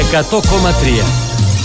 100,3.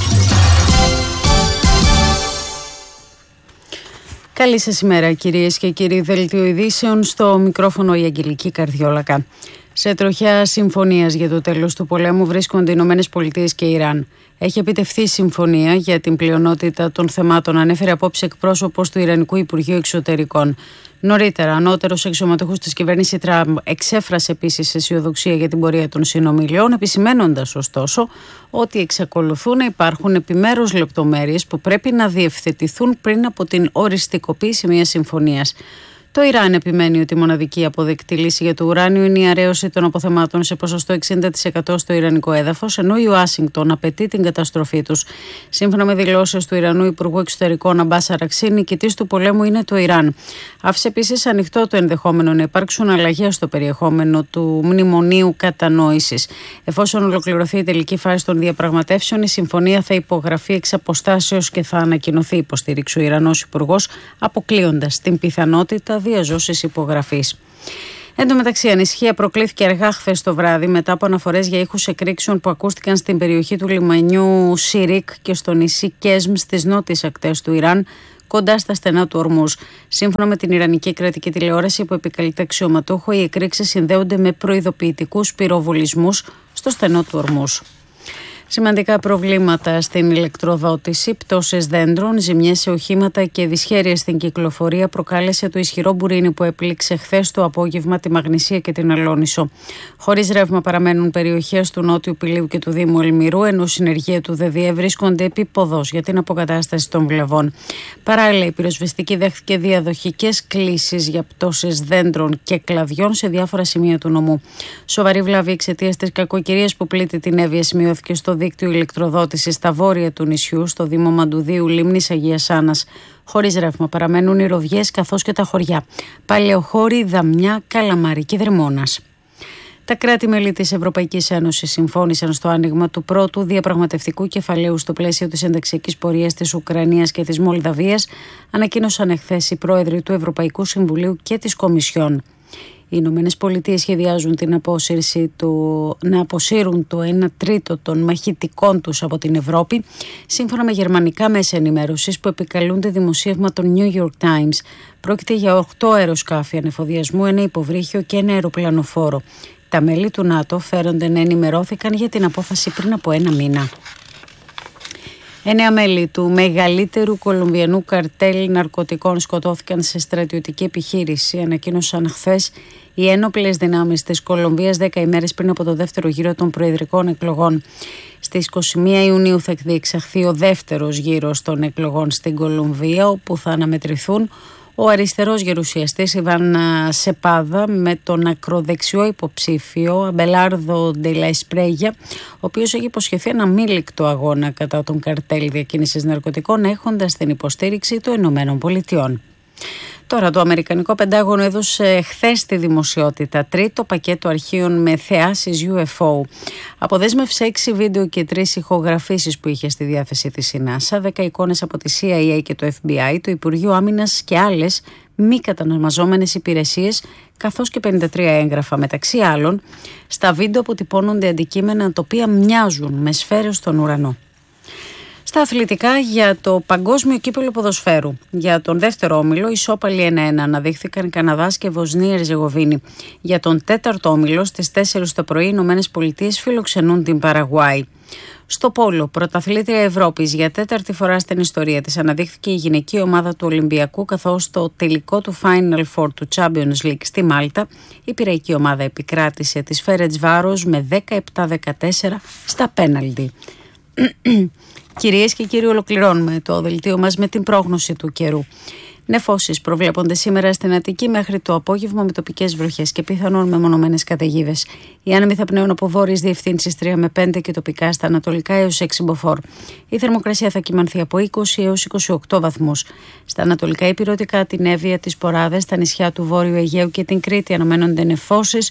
Καλή σας ημέρα, κυρίες και κύριοι. Δελτίο ειδήσεων, στο μικρόφωνο η Αγγελική Καρδιόλακα. Σε τροχιά συμφωνίας για το τέλος του πολέμου βρίσκονται οι Ηνωμένες Πολιτείες και Ιράν. Έχει επιτευχθεί συμφωνία για την πλειονότητα των θεμάτων, ανέφερε απόψε εκπρόσωπος του Ιρανικού Υπουργείου Εξωτερικών. Νωρίτερα, ανώτερος αξιωματούχος της κυβέρνησης Τραμπ εξέφρασε επίσης αισιοδοξία για την πορεία των συνομιλιών, επισημαίνοντας ωστόσο ότι εξακολουθούν να υπάρχουν επιμέρους λεπτομέρειες που πρέπει να διευθετηθούν πριν από την οριστικοποίηση μιας συμφωνίας. Το Ιράν επιμένει ότι η μοναδική αποδεκτή λύση για το ουράνιο είναι η αραίωση των αποθεμάτων σε ποσοστό 60% στο ιρανικό έδαφος, ενώ η Ουάσιγκτον απαιτεί την καταστροφή τους. Σύμφωνα με δηλώσεις του Ιρανού Υπουργού Εξωτερικών Αμπάς Αραξί, νικητής του πολέμου είναι το Ιράν. Άφησε επίσης ανοιχτό το ενδεχόμενο να υπάρξουν αλλαγές στο περιεχόμενο του μνημονίου κατανόησης. Εφόσον ολοκληρωθεί η τελική φάση των διαπραγματεύσεων, η συμφωνία θα υπογραφεί εξ αποστάσεως και θα ανακοινωθεί, υποστήριξε ο Ιρανός Υπουργός, αποκλείοντας την πιθανότητα διαζώσης υπογραφής. Εν τω μεταξύ, ανησυχία προκλήθηκε αργά χθες το βράδυ μετά από αναφορές για ήχους εκρήξεων που ακούστηκαν στην περιοχή του λιμανιού Σιρίκ και στο νησί Κέσμ στις νότιες ακτές του Ιράν, κοντά στα στενά του Ορμούζ. Σύμφωνα με την Ιρανική κρατική τηλεόραση που επικαλείται αξιωματούχο, οι εκρήξεις συνδέονται με προειδοποιητικούς πυροβολισμούς στο στενό του Ορμούζ. Σημαντικά προβλήματα στην ηλεκτροδότηση, πτώσεις δέντρων, ζημιές σε οχήματα και δυσχέρειες στην κυκλοφορία προκάλεσε το ισχυρό μπουρίνι που έπληξε χθες το απόγευμα τη Μαγνησία και την Αλόνισο. Χωρίς ρεύμα παραμένουν περιοχές του Νότιου Πηλίου και του Δήμου Ελμυρού, ενώ συνεργεία του ΔΔΕ βρίσκονται επί ποδός για την αποκατάσταση των βλαβών. Παράλληλα, η πυροσβεστική δέχθηκε διαδοχικές κλήσεις για πτώσεις δέντρων και κλαδιών σε διάφορα σημεία του νομού. Σοβαρή βλάβη εξαιτίας της κακοκαιρίας που πλήττει την Εύβοια σημειώθηκε στο δίκτυο ηλεκτροδότησης στα βόρεια του νησιού, στο Δήμο Μαντουδίου Λίμνης Αγίας Άννας. Χωρίς ρεύμα παραμένουν οι Ροδιές καθώς και τα χωριά Παλαιοχώρη, Δαμιά, Καλαμάρη και Δρυμώνας. Τα κράτη-μέλη της Ευρωπαϊκής Ένωσης συμφώνησαν στο άνοιγμα του πρώτου διαπραγματευτικού κεφαλαίου στο πλαίσιο της ενταξιακής πορείας της Ουκρανίας και της Μολδαβίας, ανακοίνωσαν εχθές οι πρόεδροι του Ευρωπαϊκού Συμβουλίου και της Κομισιόν. Οι Ηνωμένες Πολιτείες σχεδιάζουν να αποσύρουν το 1 τρίτο των μαχητικών τους από την Ευρώπη, σύμφωνα με γερμανικά μέσα ενημέρωσης που επικαλούνται δημοσίευμα των New York Times. Πρόκειται για 8 αεροσκάφη ανεφοδιασμού, ένα υποβρύχιο και ένα αεροπλανοφόρο. Τα μέλη του ΝΑΤΟ φέρονται να ενημερώθηκαν για την απόφαση πριν από ένα μήνα. 9 μέλη του μεγαλύτερου κολομβιανού καρτέλ ναρκωτικών σκοτώθηκαν σε στρατιωτική επιχείρηση, ανακοίνωσαν χθες οι ένοπλες δυνάμεις της Κολομβίας 10 ημέρες πριν από το δεύτερο γύρο των προεδρικών εκλογών. Στις 21 Ιουνίου θα διεξαχθεί ο δεύτερος γύρος των εκλογών στην Κολομβία, όπου θα αναμετρηθούν ο αριστερός γερουσιαστής Ιβάν Σεπάδα με τον ακροδεξιό υποψήφιο Αμπελάρδο Ντελα Εσπρέγια, ο οποίος έχει υποσχεθεί ένα αμήλικτο αγώνα κατά των καρτέλ διακίνησης ναρκωτικών, έχοντας την υποστήριξη των Ηνωμένων Πολιτειών. Τώρα, το Αμερικανικό Πεντάγωνο έδωσε χθες στη δημοσιότητα τρίτο πακέτο αρχείων με θεάσεις UFO. Αποδέσμευσε 6 βίντεο και 3 ηχογραφήσεις που είχε στη διάθεση της η NASA, 10 εικόνες από τη CIA και το FBI, το Υπουργείο Άμυνας και άλλες μη κατανομαζόμενες υπηρεσίες, καθώς και 53 έγγραφα. Μεταξύ άλλων, στα βίντεο αποτυπώνονται αντικείμενα τα οποία μοιάζουν με σφαίρες στον ουρανό. Στα αθλητικά, για το Παγκόσμιο Κύπελλο Ποδοσφαίρου, για τον δεύτερο όμιλο, ισόπαλοι 1-1 αναδείχθηκαν Καναδάς και Βοσνία Ερζεγοβίνη. Για τον τέταρτο όμιλο, στις 4 το πρωί, οι Ηνωμένες Πολιτείες φιλοξενούν την Παραγουάη. Στο πόλο, πρωταθλήτρια Ευρώπης για τέταρτη φορά στην ιστορία της, αναδείχθηκε η γυναική ομάδα του Ολυμπιακού, καθώς στο τελικό του Final Four του Champions League στη Μάλτα, η πειραϊκή ομάδα επικράτησε της Φέρεντσβάρος με 17-14 στα πέναλτι. Κυρίες και κύριοι, ολοκληρώνουμε το δελτίο μας με την πρόγνωση του καιρού. Νεφώσεις προβλέπονται σήμερα στην Αττική μέχρι το απόγευμα με τοπικές βροχές και πιθανόν μεμονωμένες καταιγίδες. Οι άνεμοι θα πνέουν από βόρειες διευθύνσεις 3 με 5 και τοπικά στα ανατολικά έως 6 μποφόρ. Η θερμοκρασία θα κυμανθεί από 20 έως 28 βαθμούς. Στα ανατολικά υπηρετικά, την Εύβοια, τις Ποράδες, τα νησιά του Βόρειου Αιγαίου και την Κρήτη αναμένονται νεφώσεις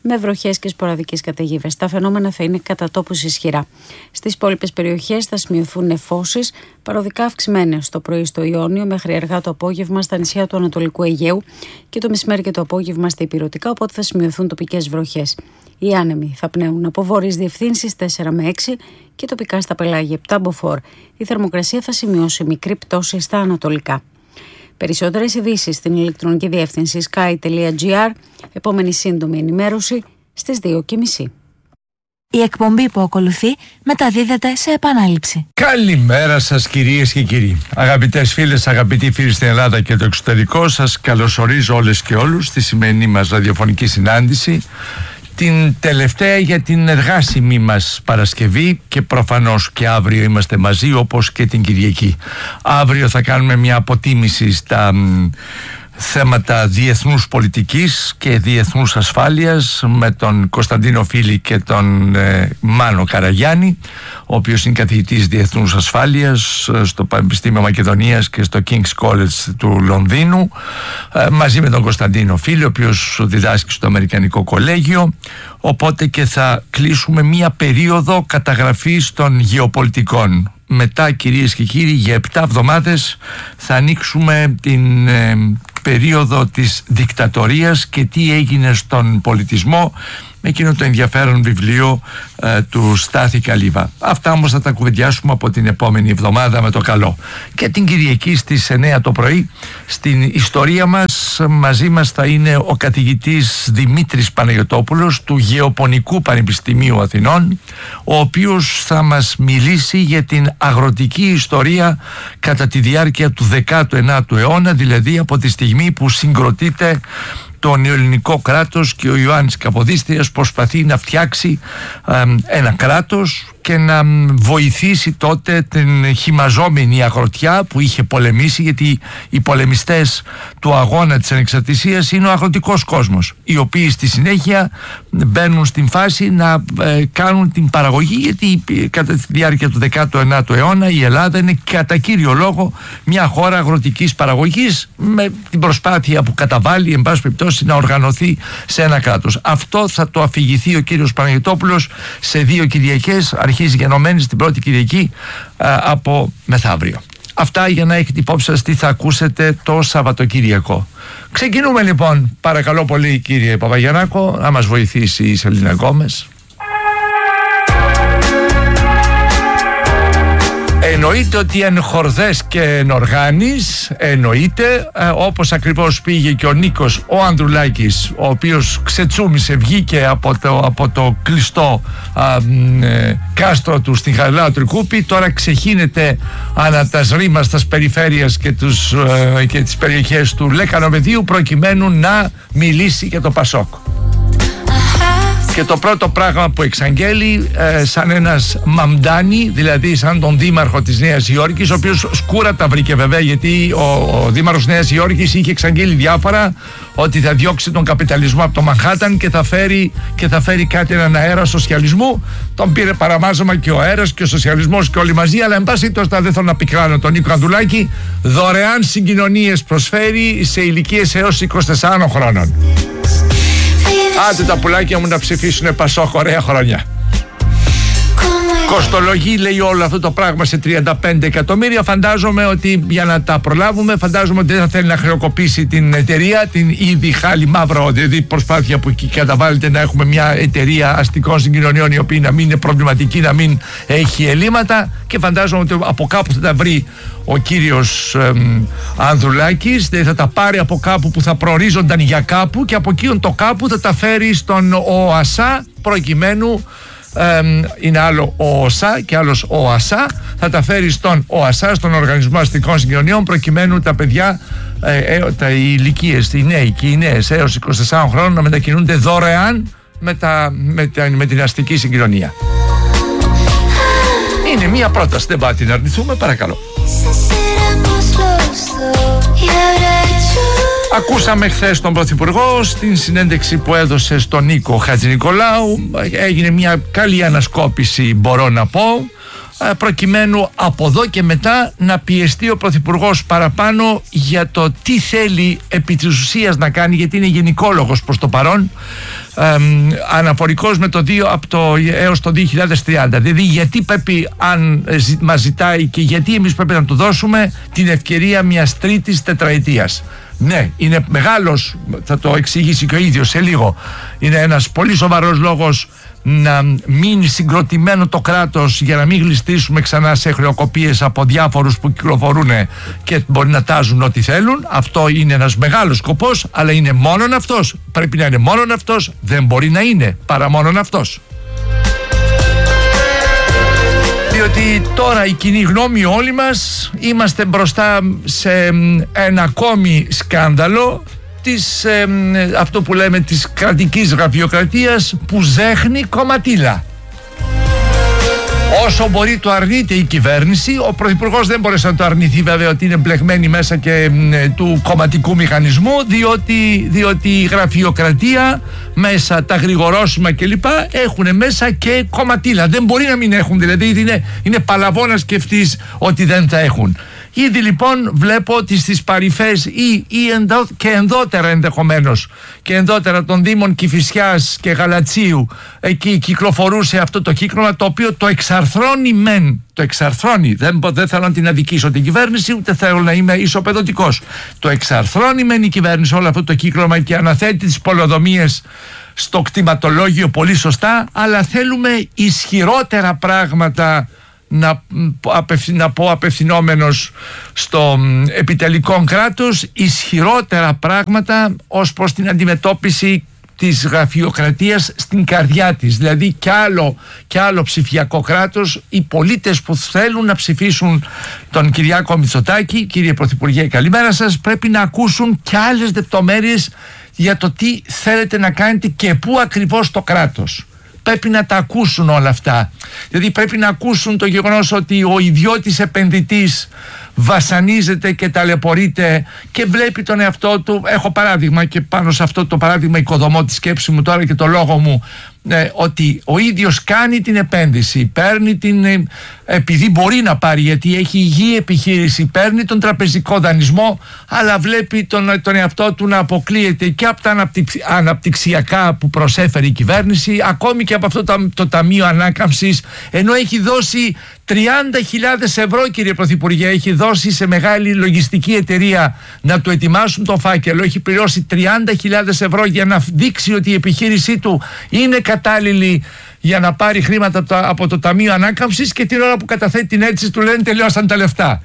με βροχές και σποραδικές καταιγίδες. Τα φαινόμενα θα είναι κατά τόπους ισχυρά. Στις υπόλοιπες περιοχές θα σημειωθούν νεφώσεις, παροδικά αυξημένες το πρωί στο Ιόνιο, μέχρι αργά το απόγευμα στα νησιά του Ανατολικού Αιγαίου και το μεσημέρι και το απόγευμα στα Ηπειρωτικά, οπότε θα σημειωθούν τοπικές βροχές. Οι άνεμοι θα πνέουν από βόρειες διευθύνσεις 4 με 6 και τοπικά στα πελάγια 7 μποφόρ. Η θερμοκρασία θα σημειώσει μικρή πτώση στα ανατολικά. Περισσότερες ειδήσεις στην ηλεκτρονική διεύθυνση sky.gr. Επόμενη σύντομη ενημέρωση στις 2:30. Η εκπομπή που ακολουθεί μεταδίδεται σε επανάληψη. Καλημέρα σας κυρίες και κύριοι. Αγαπητές φίλες, αγαπητοί φίλοι στην Ελλάδα και το εξωτερικό, σας καλωσορίζω όλες και όλους στη σημερινή μας ραδιοφωνική συνάντηση. Την τελευταία για την εργάσιμη μας Παρασκευή και προφανώς και αύριο είμαστε μαζί όπως και την Κυριακή. Αύριο θα κάνουμε μια αποτίμηση στα θέματα διεθνούς πολιτικής και διεθνούς ασφάλειας με τον Κωνσταντίνο Φίλη και τον Μάνο Καραγιάννη, ο οποίος είναι καθηγητής διεθνούς ασφάλειας στο Πανεπιστήμιο Μακεδονίας και στο King's College του Λονδίνου, μαζί με τον Κωνσταντίνο Φίλη, ο οποίος διδάσκει στο Αμερικανικό Κολέγιο. Οπότε και θα κλείσουμε μία περίοδο καταγραφής των γεωπολιτικών. Μετά, κυρίες και κύριοι, για 7 εβδομάδες θα ανοίξουμε την περίοδο της δικτατορίας και τι έγινε στον πολιτισμό, με εκείνο το ενδιαφέρον βιβλίο του Στάθη Καλύβα. Αυτά όμως θα τα κουβεντιάσουμε από την επόμενη εβδομάδα με το καλό. Και την Κυριακή στις 9 το πρωί στην ιστορία μας μαζί μας θα είναι ο καθηγητής Δημήτρης Παναγιωτόπουλος του Γεωπονικού Πανεπιστημίου Αθηνών, ο οποίος θα μας μιλήσει για την αγροτική ιστορία κατά τη διάρκεια του 19ου αιώνα, δηλαδή από τη στιγμή που συγκροτείται το νεοελληνικό κράτος και ο Ιωάννης Καποδίστριας προσπαθεί να φτιάξει ένα κράτος και να βοηθήσει τότε την χυμαζόμενη αγροτιά που είχε πολεμήσει, γιατί οι πολεμιστές του αγώνα της ανεξαρτησίας είναι ο αγροτικός κόσμος, οι οποίοι στη συνέχεια μπαίνουν στην φάση να κάνουν την παραγωγή, γιατί κατά τη διάρκεια του 19ου αιώνα η Ελλάδα είναι κατά κύριο λόγο μια χώρα αγροτικής παραγωγής, με την προσπάθεια που καταβάλει εν πάση περιπτώσει να οργανωθεί σε ένα κράτος. Αυτό θα το αφηγηθεί ο κύριος Παναγιωτόπουλος σε 2 Κυριακές, αρχίζει γενομένη την πρώτη Κυριακή από μεθαύριο. Αυτά για να έχετε υπόψη σας τι θα ακούσετε το Σαββατοκύριακο. Ξεκινούμε λοιπόν, παρακαλώ πολύ κύριε Παπαγιαννάκο, να μας βοηθήσει η Σελίνα Γκόμες. Εννοείται ότι εν χορδές και εν οργάνης, εννοείται, όπως ακριβώς πήγε και ο Νίκος ο Ανδρουλάκης, ο οποίος ξετσούμισε, βγήκε από το κλειστό κάστρο του στην Χαριλάου Τρικούπη, τώρα ξεχύνεται ανά τα σρήμας περιφέρειας και τις περιοχές του Λέκανο-Βεδίου, προκειμένου να μιλήσει για το Πασόκ. Και το πρώτο πράγμα που εξαγγέλει, σαν ένας Μαμντάνη, δηλαδή σαν τον δήμαρχο της Νέας Υόρκης, ο οποίος σκούρα τα βρήκε βέβαια, γιατί ο δήμαρχος της Νέας Υόρκης είχε εξαγγέλει διάφορα, ότι θα διώξει τον καπιταλισμό από το Μανχάταν και θα φέρει κάτι, έναν αέρα σοσιαλισμού. Τον πήρε παραμάζωμα και ο αέρας και ο σοσιαλισμός και όλοι μαζί, αλλά εν πάση τόσο δεν θέλω να πικράνω τον Νίκο Ανδρουλάκη. Δωρεάν συγκοινωνίες προσφέρει σε ηλικίες έως 24 χρόνων. Άντε τα πουλάκια μου να ψηφίσουνε Πασόκ, ωραία χρόνια. Κοστολογεί, λέει, όλο αυτό το πράγμα σε 35 εκατομμύρια. Φαντάζομαι ότι για να τα προλάβουμε, φαντάζομαι ότι δεν θα θέλει να χρεοκοπήσει την εταιρεία, την ήδη χάλι μαύρο, δηλαδή προσπάθεια που καταβάλλεται να έχουμε μια εταιρεία αστικών συγκοινωνιών η οποία να μην είναι προβληματική, να μην έχει ελλείμματα, και φαντάζομαι ότι από κάπου θα τα βρει ο κύριος Ανδρουλάκης, δηλαδή θα τα πάρει από κάπου που θα προορίζονταν για κάπου, και από εκείνον το κάπου θα τα φέρει στον ΟΑΣΑ, προκειμένου είναι άλλο ο ΟΣΑ και άλλος ο ΟΑΣΑ, θα τα φέρει στον ΟΑΣΑ, στον Οργανισμό Αστικών Συγκοινωνιών, προκειμένου τα παιδιά, οι ηλικίες, οι νέοι και οι νέες έως 24 χρόνων να μετακινούνται δωρεάν με την αστική συγκοινωνία. Είναι μία πρόταση, δεν πάτε να αρνηθούμε, παρακαλώ. Ακούσαμε χθες τον Πρωθυπουργό στην συνέντευξη που έδωσε στον Νίκο Χατζηνικολάου. Έγινε μια καλή ανασκόπηση, μπορώ να πω, προκειμένου από εδώ και μετά να πιεστεί ο Πρωθυπουργός παραπάνω για το τι θέλει επί της ουσίας να κάνει, γιατί είναι γενικόλογος προς το παρόν, αναφορικός με το 2 έως το 2030. Δηλαδή γιατί πρέπει, αν μας ζητάει, και γιατί εμείς πρέπει να του δώσουμε την ευκαιρία μιας τρίτης τετραετίας. Ναι, είναι μεγάλος, θα το εξηγήσει και ο ίδιος σε λίγο, είναι ένας πολύ σοβαρός λόγος να μείνει συγκροτημένο το κράτος για να μην γλιστρήσουμε ξανά σε χρεοκοπίες από διάφορους που κυκλοφορούν και μπορεί να τάζουν ό,τι θέλουν. Αυτό είναι ένας μεγάλος σκοπός, αλλά είναι μόνον αυτός. Πρέπει να είναι μόνον αυτός, δεν μπορεί να είναι παρά μόνον αυτός. Διότι τώρα η κοινή γνώμη, όλοι μας είμαστε μπροστά σε ένα ακόμη σκάνδαλο αυτό που λέμε της κρατικής γραφειοκρατίας που ζέχνει κομματίλα. Όσο μπορεί το αρνείται η κυβέρνηση, ο Πρωθυπουργός δεν μπορέσει να το αρνηθεί βέβαια ότι είναι μπλεγμένη μέσα και του κομματικού μηχανισμού, διότι η γραφειοκρατία μέσα, τα γρηγορώσιμα κλπ έχουν μέσα και κομματίλα. Δεν μπορεί να μην έχουν, δηλαδή είναι παλαβό να σκεφτείς ότι δεν θα έχουν. Ήδη λοιπόν βλέπω ότι στις παρυφές και ενδότερα ενδεχομένως και ενδότερα των Δήμων Κηφισιάς και Γαλατσίου, εκεί κυκλοφορούσε αυτό το κύκλωμα, το οποίο το εξαρθρώνει, δεν θέλω να την αδικήσω την κυβέρνηση, ούτε θέλω να είμαι ισοπεδωτικός. Το εξαρθρώνει μεν η κυβέρνηση όλο αυτό το κύκλωμα και αναθέτει τις πολεοδομίες στο κτηματολόγιο πολύ σωστά, αλλά θέλουμε ισχυρότερα πράγματα, να πω απευθυνόμενος στο επιτελικό κράτος, ισχυρότερα πράγματα ως προς την αντιμετώπιση της γραφειοκρατίας στην καρδιά της. Δηλαδή κι άλλο ψηφιακό κράτος. Οι πολίτες που θέλουν να ψηφίσουν τον Κυριάκο Μητσοτάκη, κύριε Πρωθυπουργέ, καλημέρα σας, πρέπει να ακούσουν κι άλλες λεπτομέρειες για το τι θέλετε να κάνετε και πού ακριβώς το κράτος. Πρέπει να τα ακούσουν όλα αυτά. Δηλαδή πρέπει να ακούσουν το γεγονός ότι ο ιδιώτης επενδυτής βασανίζεται και ταλαιπωρείται και βλέπει τον εαυτό του. Έχω παράδειγμα και πάνω σε αυτό το παράδειγμα οικοδομώ τη σκέψη μου τώρα και το λόγο μου, ότι ο ίδιος κάνει την επένδυση, παίρνει επειδή μπορεί να πάρει, γιατί έχει υγιή επιχείρηση, παίρνει τον τραπεζικό δανεισμό, αλλά βλέπει τον εαυτό του να αποκλείεται και από τα αναπτυξιακά που προσέφερε η κυβέρνηση, ακόμη και από αυτό το Ταμείο Ανάκαμψης, ενώ έχει δώσει 30.000 ευρώ, κύριε Πρωθυπουργέ, έχει δώσει σε μεγάλη λογιστική εταιρεία να του ετοιμάσουν το φάκελο, έχει πληρώσει 30.000 ευρώ για να δείξει ότι η επιχείρησή του είναι κατάλληλη για να πάρει χρήματα από το Ταμείο Ανάκαμψης, και την ώρα που καταθέτει την αίτηση του λένε τελειώσαν τα λεφτά.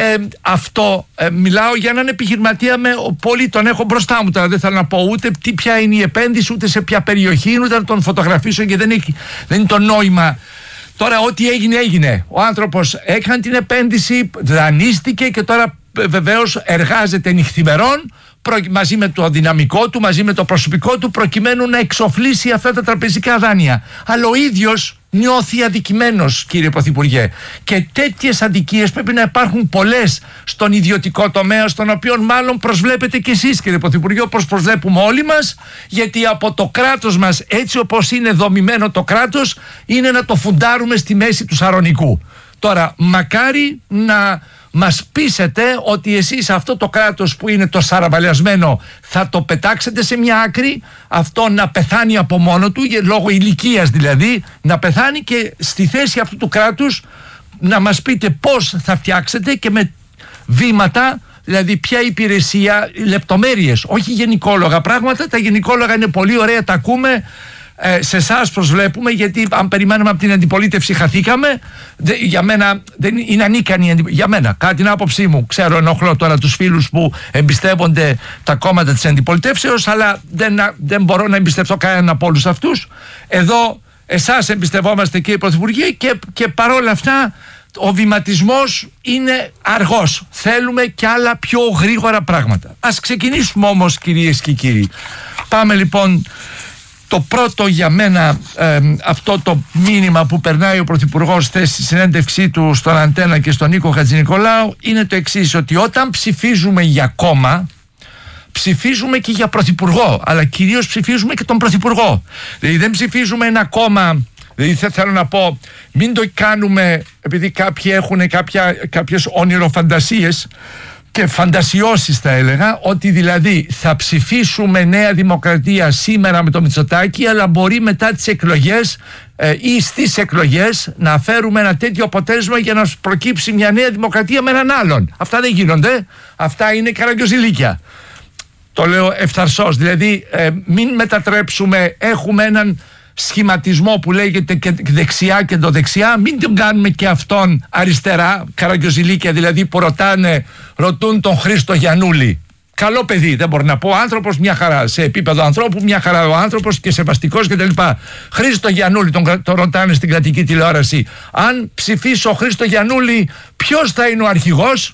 Μιλάω για έναν επιχειρηματία πολύ, τον έχω μπροστά μου τώρα, δεν θέλω να πω ούτε ποια είναι η επένδυση, ούτε σε ποια περιοχή, ούτε να τον φωτογραφίσω, και δεν είναι το νόημα. Τώρα ό,τι έγινε. Ο άνθρωπος έκανε την επένδυση, δανείστηκε και τώρα βεβαίως εργάζεται νυχθημερών μαζί με το δυναμικό του, μαζί με το προσωπικό του, προκειμένου να εξοφλήσει αυτά τα τραπεζικά δάνεια. Αλλά ο ίδιος νιώθει αδικημένος, κύριε Πρωθυπουργέ. Και τέτοιες αδικίες πρέπει να υπάρχουν πολλές στον ιδιωτικό τομέα, στον οποίο μάλλον προσβλέπετε κι εσείς, κύριε Πρωθυπουργέ, όπως προσβλέπουμε όλοι μας, γιατί από το κράτος μας, έτσι όπως είναι δομημένο το κράτος, είναι να το φουντάρουμε στη μέση του Σαρονικού. Τώρα, μακάρι να μας πείσετε ότι εσείς αυτό το κράτος που είναι το σαραβαλιασμένο θα το πετάξετε σε μια άκρη, αυτό να πεθάνει από μόνο του, λόγω ηλικίας δηλαδή, να πεθάνει, και στη θέση αυτού του κράτους να μας πείτε πώς θα φτιάξετε και με βήματα, δηλαδή ποια υπηρεσία, λεπτομέρειες, όχι γενικόλογα πράγματα. Τα γενικόλογα είναι πολύ ωραία, τα ακούμε. Σε εσάς προσβλέπουμε, γιατί αν περιμένουμε από την αντιπολίτευση χαθήκαμε. Για μένα δεν είναι ανίκανη για μένα, κατά την άποψή μου. Ξέρω, ενοχλώ τώρα τους φίλους που εμπιστεύονται τα κόμματα της αντιπολιτεύσεως, αλλά δεν μπορώ να εμπιστευτώ κανέναν από όλους αυτούς. Εδώ εσάς εμπιστευόμαστε, κύριε Πρωθυπουργέ, και παρόλα αυτά ο βηματισμός είναι αργός. Θέλουμε και άλλα πιο γρήγορα πράγματα. Ας ξεκινήσουμε όμως, κυρίες και κύριοι. Πάμε λοιπόν. Το πρώτο για μένα, αυτό το μήνυμα που περνάει ο Πρωθυπουργός στη συνέντευξή του στον Αντένα και στον Νίκο Χατζηνικολάου είναι το εξής, ότι όταν ψηφίζουμε για κόμμα, ψηφίζουμε και για πρωθυπουργό, αλλά κυρίως ψηφίζουμε και τον πρωθυπουργό. Δηλαδή δεν ψηφίζουμε ένα κόμμα, Δηλαδή θέλω να πω, μην το κάνουμε επειδή κάποιοι έχουν κάποιες όνειροφαντασίες και φαντασιώσεις, θα έλεγα, ότι δηλαδή θα ψηφίσουμε Νέα Δημοκρατία σήμερα με το Μητσοτάκη, αλλά μπορεί μετά τις εκλογές ή στις εκλογές να φέρουμε ένα τέτοιο αποτέλεσμα για να προκύψει μια Νέα Δημοκρατία με έναν άλλον. Αυτά δεν γίνονται. Αυτά είναι καραγκιόζηλίκια. Το λέω ευθαρσώς. Δηλαδή μην μετατρέψουμε, έχουμε έναν σχηματισμό που λέγεται και δεξιά και δεξιά, μην τον κάνουμε και αυτόν αριστερά, καραγκιόζηλίκια δηλαδή, που ρωτούν τον Χρήστο Γιαννούλη. Καλό παιδί, δεν μπορεί να πω, άνθρωπος μια χαρά, σε επίπεδο ανθρώπου μια χαρά ο άνθρωπος και σεβαστικός κτλ. Χρήστο Γιαννούλη τον ρωτάνε στην κρατική τηλεόραση, αν ψηφίσω Χρήστο Γιαννούλη ποιος θα είναι ο αρχηγός,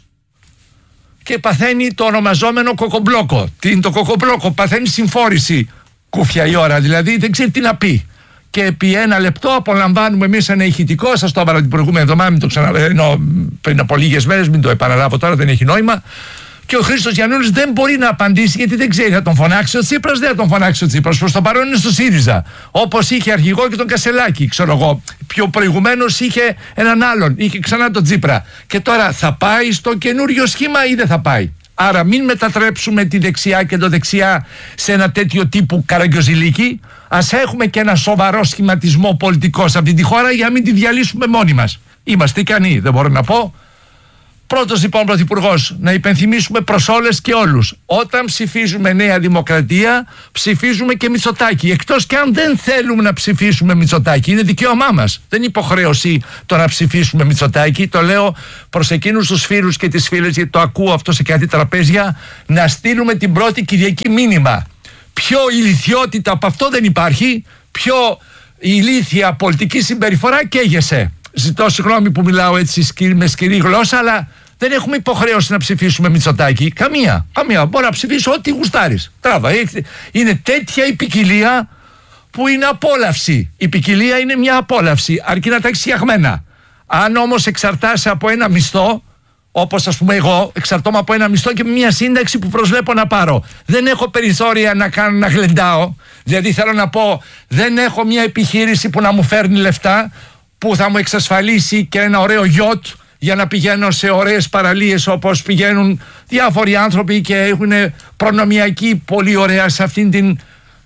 και παθαίνει το ονομαζόμενο κοκομπλόκο. Τι είναι το κοκομπλόκο? Παθαίνει συμφόρηση κούφια η ώρα, δηλαδή δεν ξέρει τι να πει. Και επί ένα λεπτό απολαμβάνουμε εμείς ένα ηχητικό. Σας το έβαλα την προηγούμενη εβδομάδα, μην το ξαναλέω πριν από λίγες μέρες, μην το επαναλάβω τώρα, δεν έχει νόημα. Και ο Χρήστος Γιαννούλης δεν μπορεί να απαντήσει, γιατί δεν ξέρει, θα τον φωνάξει ο Τσίπρας, δεν θα τον φωνάξει ο Τσίπρας. Προς το παρόν είναι στο ΣΥΡΙΖΑ. Όπως είχε αρχηγό και τον Κασελάκη, ξέρω εγώ. Πιο προηγουμένως είχε έναν άλλον, είχε ξανά τον Τσίπρα. Και τώρα θα πάει στο καινούριο σχήμα ή δεν θα πάει? Άρα μην μετατρέψουμε τη δεξιά και το δεξιά σε ένα τέτοιο τύπου καραγκιόζηλίκι. Ας έχουμε και ένα σοβαρό σχηματισμό πολιτικό σε αυτή τη χώρα για να μην τη διαλύσουμε μόνοι μας. Είμαστε ικανοί, δεν μπορώ να πω. Πρώτος λοιπόν Πρωθυπουργός, να υπενθυμίσουμε προς όλες και όλους, όταν ψηφίζουμε Νέα Δημοκρατία, ψηφίζουμε και Μητσοτάκη. Εκτός και αν δεν θέλουμε να ψηφίσουμε Μητσοτάκη, είναι δικαίωμά μας. Δεν είναι υποχρέωση το να ψηφίσουμε Μητσοτάκη. Το λέω προς εκείνους τους φίλους και τις φίλες, γιατί το ακούω αυτό σε κάτι τραπέζια, να στείλουμε την πρώτη Κυριακή μήνυμα. Πιο ηλιθιότητα από αυτό δεν υπάρχει, πιο ηλίθια πολιτική συμπεριφορά καίγεσαι. Ζητώ συγγνώμη που μιλάω έτσι με σκληρή γλώσσα, αλλά δεν έχουμε υποχρέωση να ψηφίσουμε Μητσοτάκη. Καμία. Μπορεί να ψηφίσω ό,τι γουστάρεις. Τράβα. Είναι τέτοια η ποικιλία που είναι απόλαυση. Η ποικιλία είναι μια απόλαυση, αρκεί να τα έχεις φτιαγμένα. Αν όμως εξαρτάσαι από ένα μισθό, όπως ας πούμε εγώ, εξαρτώμαι από ένα μισθό και με μια σύνταξη που προσβλέπω να πάρω. Δεν έχω περιθώρια να γλεντάω. Δηλαδή θέλω να πω, δεν έχω μια επιχείρηση που να μου φέρνει λεφτά, που θα μου εξασφαλίσει και ένα ωραίο γιότ για να πηγαίνω σε ωραίες παραλίες όπως πηγαίνουν διάφοροι άνθρωποι και έχουν προνομιακή πολύ ωραία σε αυτήν την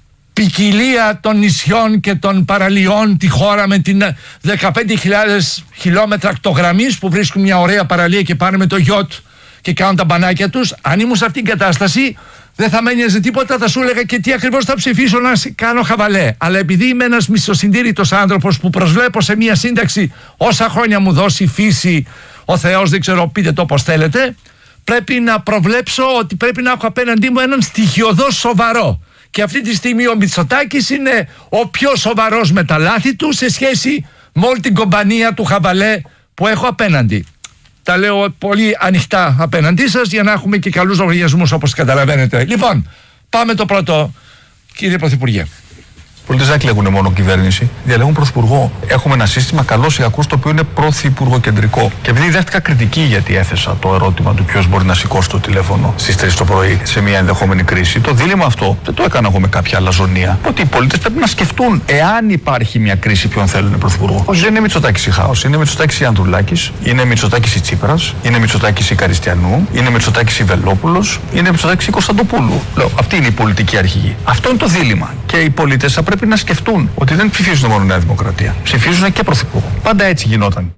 ποικιλία των νησιών και των παραλιών, τη χώρα με την 15.000 χιλιόμετρα ακτογραμμής που βρίσκουν μια ωραία παραλία και πάνε με το γιότ και κάνουν τα μπανάκια τους. Αν ήμουν σε αυτήν την κατάσταση, δεν θα με ένοιαζε τίποτα, θα σου έλεγα και τι ακριβώς θα ψηφίσω να κάνω χαβαλέ. Αλλά επειδή είμαι ένας μισοσυντήρητος άνθρωπος που προσβλέπω σε μια σύνταξη όσα χρόνια μου δώσει φύση, ο Θεός, δεν ξέρω, πείτε το όπως θέλετε, πρέπει να προβλέψω ότι πρέπει να έχω απέναντί μου έναν στοιχειωδώς σοβαρό. Και αυτή τη στιγμή ο Μητσοτάκης είναι ο πιο σοβαρός με τα λάθη του σε σχέση με όλη την κομπανία του χαβαλέ που έχω απέναντι. Τα λέω πολύ ανοιχτά απέναντί σας για να έχουμε και καλούς λογαριασμούς, όπως καταλαβαίνετε. Λοιπόν, πάμε το πρώτο, κύριε Πρωθυπουργέ. Οι πολίτες δεν εκλέγουν μόνο κυβέρνηση, διαλέγουν πρωθυπουργό. Έχουμε ένα σύστημα καλώς ή κακώς το οποίο είναι πρωθυπουργοκεντρικό. Και επειδή δέχτηκα κριτική γιατί έθεσα το ερώτημα του ποιος μπορεί να σηκώσει το τηλέφωνο στις 3 το πρωί σε μια ενδεχόμενη κρίση, το δίλημμα αυτό δεν το έκανα εγώ με κάποια αλαζονία. Ότι οι πολίτες πρέπει να σκεφτούν εάν υπάρχει μια κρίση ποιον θέλουν πρωθυπουργό. Όχι, δεν είναι Μητσοτάκης η Χάος, είναι Μητσοτάκης η Ανδρουλάκης, είναι Μητσοτάκης η Τσίπρας, είναι Μητσοτάκης η Καριστιανού, είναι Μητσοτάκης η Βελόπουλος, είναι Μητσοτάκης η Κωνσταντοπούλου. Λέω, αυτή είναι η πολιτική αρχηγή. Αυτό είναι το δίλημμα. Και οι πολίτες θα πρέπει να σκεφτούν ότι δεν ψηφίζουν μόνο Νέα Δημοκρατία. Ψηφίζουν και πρωθυπουργό. Πάντα έτσι γινόταν.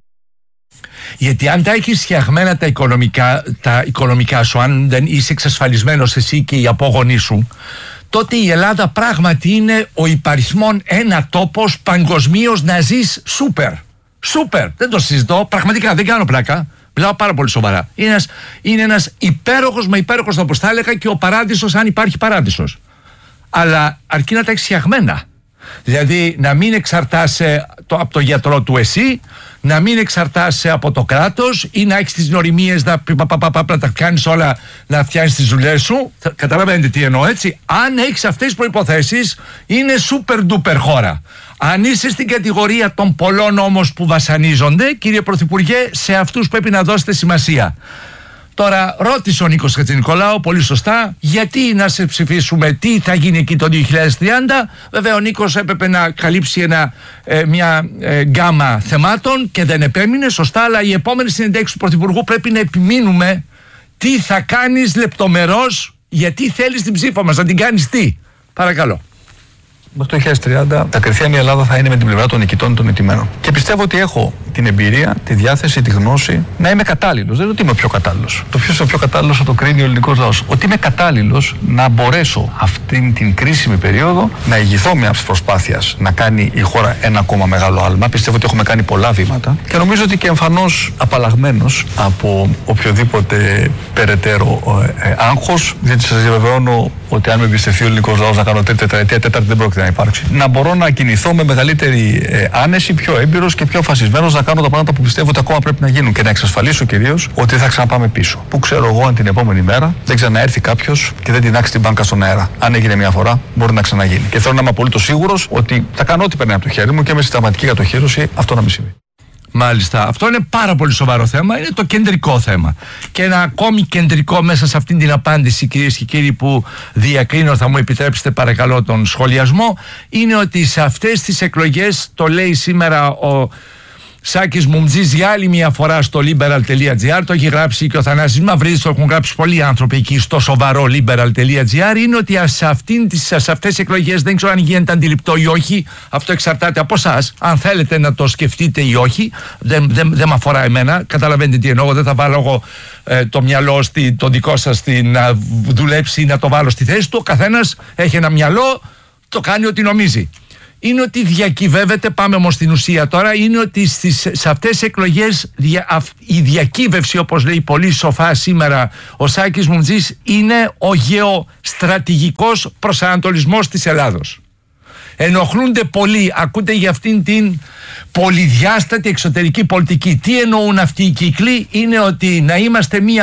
Γιατί αν τα έχεις φτιαγμένα τα οικονομικά σου, αν δεν είσαι εξασφαλισμένος εσύ και οι απόγονοί σου, τότε η Ελλάδα πράγματι είναι ο υπαριθμόν ένα τόπος παγκοσμίως να ζεις σούπερ. Σούπερ. Δεν το συζητώ. Πραγματικά δεν κάνω πλάκα. Μιλάω πάρα πολύ σοβαρά. Είναι ένας υπέροχος, μα υπέροχος όπως θα έλεγα και ο παράδεισος, αν υπάρχει παράδεισος. Αλλά αρκεί να τα έχεις φτιαγμένα. Δηλαδή να μην εξαρτάσαι από το γιατρό του εσύ, να μην εξαρτάσαι από το κράτος ή να έχεις τις νοημίες να τα κάνεις όλα, να φτιάχνεις τις δουλειές σου. Καταλαβαίνετε τι εννοώ, έτσι. Αν έχεις αυτές τις προϋποθέσεις, είναι super duper χώρα. Αν είσαι στην κατηγορία των πολλών όμως που βασανίζονται, κύριε Πρωθυπουργέ, σε αυτούς πρέπει να δώσετε σημασία. Τώρα ρώτησε ο Νίκος Χατζηνικολάου πολύ σωστά γιατί να σε ψηφίσουμε, τι θα γίνει εκεί το 2030. Βέβαια ο Νίκος έπρεπε να καλύψει μια γκάμα θεμάτων και δεν επέμεινε σωστά, αλλά η επόμενη συνέντευξη του Πρωθυπουργού πρέπει να επιμείνουμε τι θα κάνεις λεπτομερώς, γιατί θέλεις την ψήφα μας, να την κάνεις τι. Παρακαλώ. Μέχρι το 2030 θα κρυθεί αν η Ελλάδα θα είναι με την πλευρά των νικητών των νικημένων. Και πιστεύω ότι έχω την εμπειρία, τη διάθεση, τη γνώση να είμαι κατάλληλος. Δεν είναι ότι είμαι ο πιο κατάλληλος. Το ποιος είναι ο πιο κατάλληλος θα το κρίνει ο ελληνικός λαός. Ότι είμαι κατάλληλος να μπορέσω αυτήν την κρίσιμη περίοδο να ηγηθώ μια προσπάθεια να κάνει η χώρα ένα ακόμα μεγάλο άλμα. Πιστεύω ότι έχουμε κάνει πολλά βήματα και νομίζω ότι και εμφανώς απαλλαγμένος από οποιοδήποτε περαιτέρω άγχος, διότι σας διαβεβαιώνω ότι αν με εμπιστευτεί ο ελληνικός λαός να κάνω τρίτη τετραετία, τέταρτη δεν πρόκειται να υπάρξει. Να μπορώ να κινηθώ με μεγαλύτερη άνεση, πιο έμπειρος και πιο αποφασισμένος να κάνω τα πράγματα που πιστεύω ότι ακόμα πρέπει να γίνουν και να εξασφαλίσω κυρίως ότι θα ξαναπάμε πίσω. Που ξέρω εγώ αν την επόμενη μέρα δεν ξαναέρθει κάποιος και δεν τεινάξει την μπάνκα στον αέρα. Αν έγινε μια φορά, μπορεί να ξαναγίνει. Και θέλω να είμαι απολύτως σίγουρος ότι θα κάνω ό,τι περνάει από το χέρι μου και με συνταγματική κατοχήρωση αυτό να μην συμβεί. Μάλιστα. Αυτό είναι πάρα πολύ σοβαρό θέμα. Είναι το κεντρικό θέμα. Και ένα ακόμη κεντρικό μέσα σε αυτήν την απάντηση, κυρίες και κύριοι, που διακρίνω, θα μου επιτρέψετε παρακαλώ τον σχολιασμό, είναι ότι σε αυτές τις εκλογές, το λέει σήμερα ο Σάκης Μουμτζής για άλλη μια φορά στο liberal.gr, το έχει γράψει και ο Θανάσης Μαυρίδης, το έχουν γράψει πολλοί άνθρωποι εκεί στο σοβαρό liberal.gr, είναι ότι σε αυτές τις εκλογές δεν ξέρω αν γίνεται αντιληπτό ή όχι, αυτό εξαρτάται από εσάς, αν θέλετε να το σκεφτείτε ή όχι, δεν με αφορά εμένα, καταλαβαίνετε τι εννοώ, δεν θα βάλω εγώ το μυαλό το δικό σας να δουλέψει ή να το βάλω στη θέση του, ο καθένας έχει ένα μυαλό, το κάνει ό,τι νομίζει. Είναι ότι διακυβεύεται, πάμε όμως στην ουσία τώρα, είναι ότι σε αυτές τις εκλογές η διακύβευση, όπως λέει πολύ σοφά σήμερα ο Σάκης Μουμτζής, είναι ο γεωστρατηγικός προσανατολισμός της Ελλάδος. Ενοχλούνται πολύ, ακούτε για αυτήν την πολυδιάστατη εξωτερική πολιτική. Τι εννοούν αυτοί οι κύκλοι? Είναι ότι να είμαστε μία